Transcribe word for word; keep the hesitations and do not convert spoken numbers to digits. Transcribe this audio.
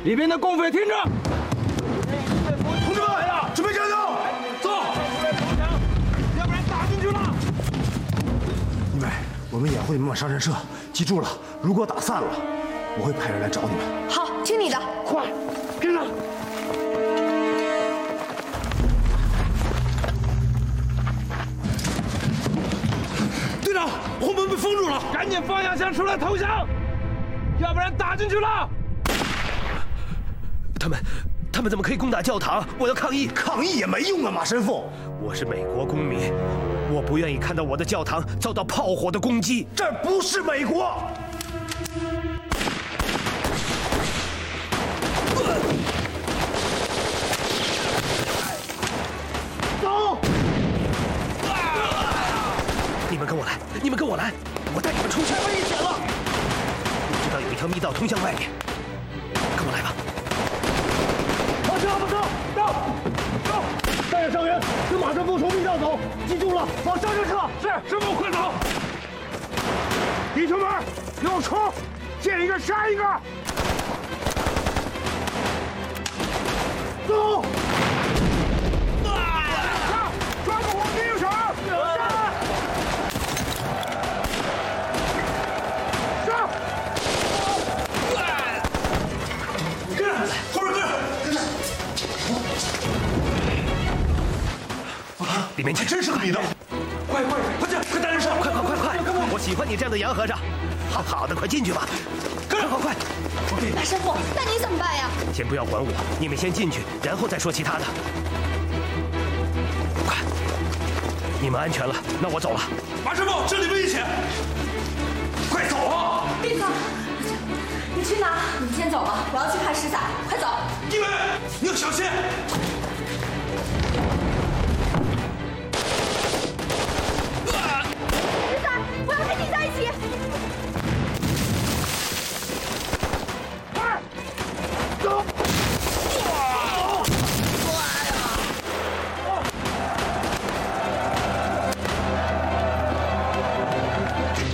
里边的共匪听着！ 同志们，准备战斗，走！ 要不然打进去了。 你们，我们掩护你们往上人撤，记住了，如果打散了，我会派人来找你们。 好，听你的。 快，跟上！ 队长，后门被封住了， 赶紧放下枪出来投降，要不然打进去了。 他们，他们怎么可以攻打教堂？我要抗议！ 抗议也没用啊，马神父。 我是美国公民，我不愿意看到我的教堂遭到炮火的攻击。 这儿不是美国。 走！ 你们跟我来，你们跟我来，我带你们出去。 危险了！ 我知道有一条密道通向外面，跟我来吧。 马车，马车，到，到！带着伤员跟马上不从密道走，记住了，往上人撤。是，师傅，快走！弟兄们，有仇，见一个杀一个。走！啊！抓住我兵手！杀！杀！ 跟上，后边跟上，跟上。 里面去， 真是个密道！快快快进，快带人上！ 快快快快！我喜欢你这样的洋和尚。好好的，快进去吧！快快快！ 马神父，那你怎么办呀？ 先不要管我，你们先进去，然后再说其他的。快！你们安全了，那我走了。 马师傅，这里危险，快走啊！ 闭嘴！你去哪？你先走吧，我要去看石仔，快走！ 弟妹，你要小心。